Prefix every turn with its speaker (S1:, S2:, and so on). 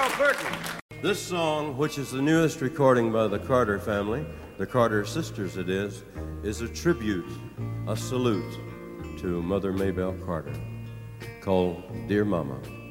S1: Carl Burton. This song, which is the newest recording by the Carter family, the Carter sisters it is a tribute, a salute to Mother Maybelle Carter, called Dear Mama.